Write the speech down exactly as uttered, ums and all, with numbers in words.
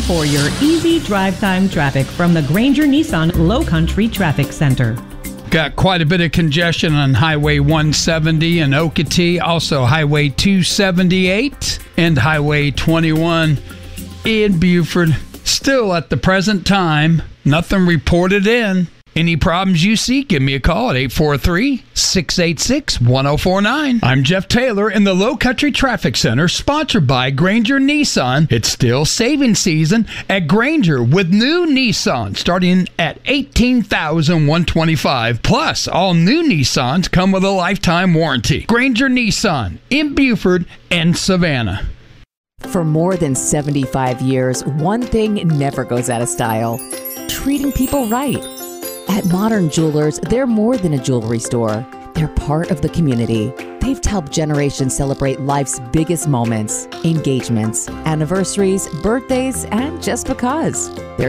for your easy drive time traffic from the Granger Nissan Low Country Traffic Center. Got quite a bit of congestion on Highway one seventy in Okatee, also Highway two seventy-eight and Highway twenty-one in Buford. Still at the present time, nothing reported in. Any problems you see, give me a call at eight four three, six eight six, one zero four nine. I'm Jeff Taylor in the Low Country Traffic Center, sponsored by Granger Nissan. It's still saving season at Granger with new Nissan starting at eighteen thousand one hundred twenty-five dollars. Plus, all new Nissans come with a lifetime warranty. Granger Nissan in Buford and Savannah. For more than seventy-five years, one thing never goes out of style: treating people right. At Modern Jewelers, they're more than a jewelry store. They're part of the community. They've helped generations celebrate life's biggest moments, engagements, anniversaries, birthdays, and just because. They're